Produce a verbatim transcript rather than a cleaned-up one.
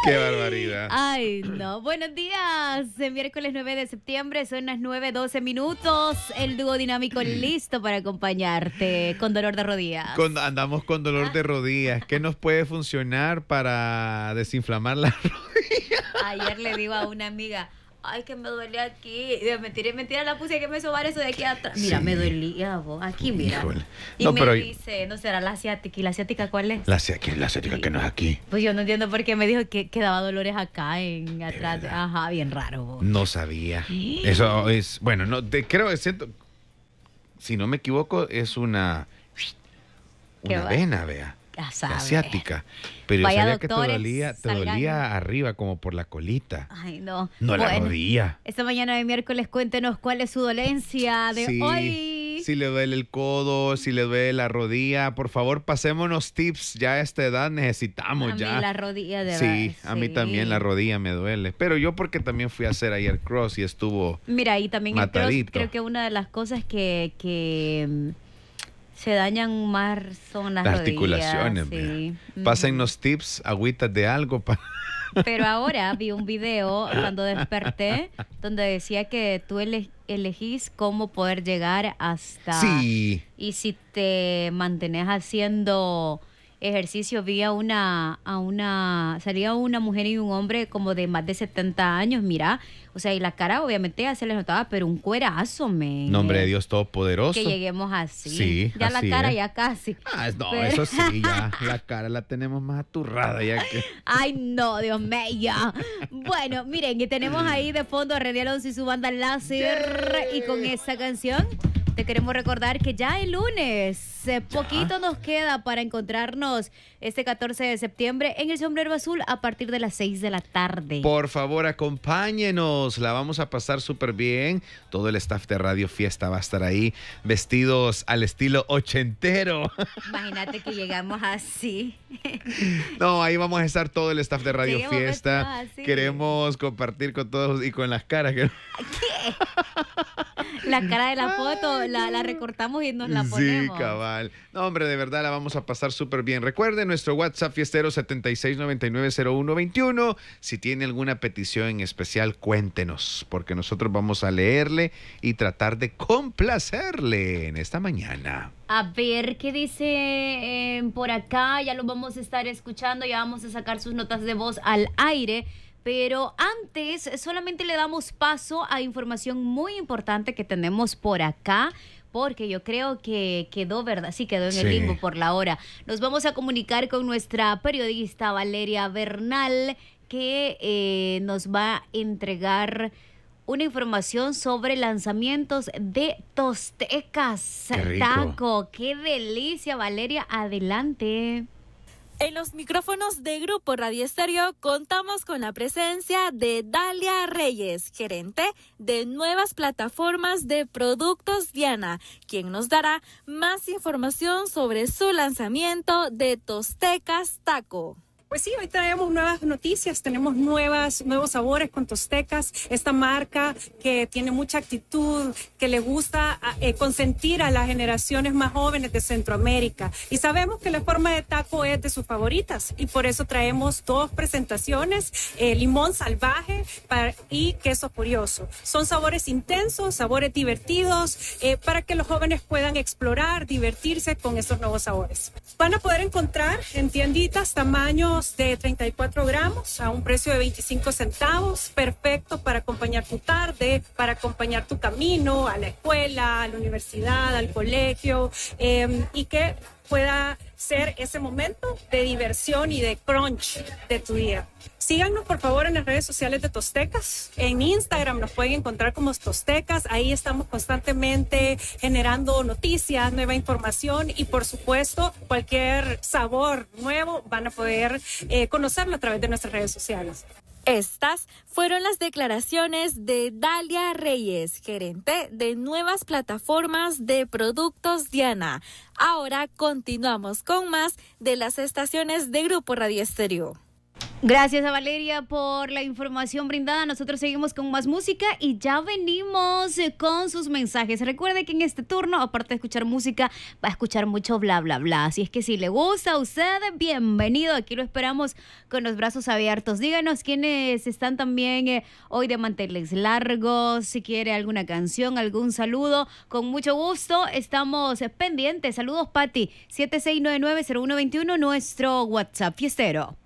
¡Qué barbaridad! Ay, no. Buenos días. El miércoles nueve de septiembre, son las nueve doce minutos. El dúo dinámico listo para acompañarte con dolor de rodillas. Con, andamos con dolor de rodillas. ¿Qué nos puede funcionar para desinflamar las rodillas? Ayer le digo a una amiga, ay, que me duele aquí. Y de mentira, mentira, la puse que me sobar eso de aquí atrás. Mira, Sí. me dolía, vos. Aquí, mira. Híjole. Y No, me pero- dice, no será la asiática. ¿Y la asiática cuál es? La, asi- la asiática que no es aquí. Pues yo no entiendo por qué me dijo que, que daba dolores acá, en atrás. verdad? Ajá, bien raro, vos. No sabía. Eso es, bueno, no te creo, es cierto, si no me equivoco, es una, ¿Qué una va? vena, vea. Ya sabe. Asiática. Pero yo Vaya, sabía que te doctores, dolía, te salgan. dolía arriba, como por la colita. Ay, no. No la Bueno, rodilla. esta mañana de miércoles, cuéntenos cuál es su dolencia de Sí, hoy. si le duele el codo, si le duele la rodilla, por favor, pasémonos tips. Ya a esta edad necesitamos A mí ya. la rodilla de Sí, verdad, a mí sí. también la rodilla me duele. Pero yo porque también fui a hacer ayer cross y estuvo... Mira, y también el cross, Matadito. creo que una de las cosas que, que mm, se dañan más son las, Las rodillas, articulaciones, sí. vea. Pásennos tips, agüitas de algo para... Pero ahora vi un video cuando desperté donde decía que tú ele- elegís cómo poder llegar hasta... Sí. Y si te mantenés haciendo ejercicio, vi a una, a una, salía una mujer y un hombre como de más de setenta años, mira, o sea, y la cara obviamente ya se les notaba, pero un cuerazo, men. Nombre de Dios Todopoderoso. Que lleguemos así. Sí, ya así la cara es. ya casi. Ah, no, Pero- eso sí, ya la cara la tenemos más aturrada ya que... Ay, no, Dios mío. Bueno, miren, que tenemos ahí de fondo a René Alonso y su banda Láser. Y con esta canción te queremos recordar que ya el lunes, eh, poquito nos queda para encontrarnos este catorce de septiembre en el Sombrero Azul a partir de las seis de la tarde. Por favor, acompáñenos, la vamos a pasar súper bien. Todo el staff de Radio Fiesta va a estar ahí, vestidos al estilo ochentero. Imagínate que llegamos así. No, ahí vamos a estar todo el staff de Radio Lleguemos Fiesta. vestidos así. Queremos compartir con todos y con las caras. que- La cara de la foto la, la recortamos y nos la Sí, ponemos. cabal. No, hombre, de verdad la vamos a pasar súper bien. Recuerden nuestro WhatsApp fiestero setenta y seis noventa y nueve cero uno veintiuno. Si tiene alguna petición en especial, cuéntenos, porque nosotros vamos a leerle y tratar de complacerle en esta mañana. A ver, ¿qué dice eh, por acá? Ya lo vamos a estar escuchando, ya vamos a sacar sus notas de voz al aire. Pero antes, solamente le damos paso a información muy importante que tenemos por acá, porque yo creo que quedó, ¿verdad? Sí, quedó en el Sí. limbo por la hora. Nos vamos a comunicar con nuestra periodista Valeria Bernal, que eh, nos va a entregar una información sobre lanzamientos de Tostecas. Qué rico. Taco, qué delicia, Valeria, adelante. En los micrófonos de Grupo Radio Estéreo contamos con la presencia de Dalia Reyes, gerente de nuevas plataformas de productos Diana, quien nos dará más información sobre su lanzamiento de Tostecas Taco. Pues sí, hoy traemos nuevas noticias, tenemos nuevas, nuevos sabores con Tostecas, esta marca que tiene mucha actitud, que le gusta eh, consentir a las generaciones más jóvenes de Centroamérica. Y sabemos que la forma de taco es de sus favoritas y por eso traemos dos presentaciones, eh, limón salvaje para, y queso furioso. Son sabores intensos, sabores divertidos, eh, para que los jóvenes puedan explorar, divertirse con estos nuevos sabores. Van a poder encontrar en tienditas tamaños de treinta y cuatro gramos a un precio de veinticinco centavos, perfecto para acompañar tu tarde, para acompañar tu camino a la escuela, a la universidad, al colegio, eh, y que pueda ser ese momento de diversión y de crunch de tu día. Síganos por favor en las redes sociales de Tostecas. En Instagram nos pueden encontrar como Tostecas. Ahí estamos constantemente generando noticias, nueva información y por supuesto cualquier sabor nuevo van a poder eh, conocerlo a través de nuestras redes sociales. Estas fueron las declaraciones de Dalia Reyes, gerente de nuevas plataformas de productos Diana. Ahora continuamos con más de las estaciones de Grupo Radio Estéreo. Gracias a Valeria por la información brindada. Nosotros seguimos con más música y ya venimos eh, con sus mensajes. Recuerde que en este turno, aparte de escuchar música, va a escuchar mucho bla, bla, bla. Así es que si le gusta a usted, bienvenido. Aquí lo esperamos con los brazos abiertos. Díganos quiénes están también eh, hoy de manteles largos, si quiere alguna canción, algún saludo. Con mucho gusto, estamos eh, pendientes. Saludos, Pati. siete seis nueve nueve cero uno dos uno, nuestro WhatsApp fiestero.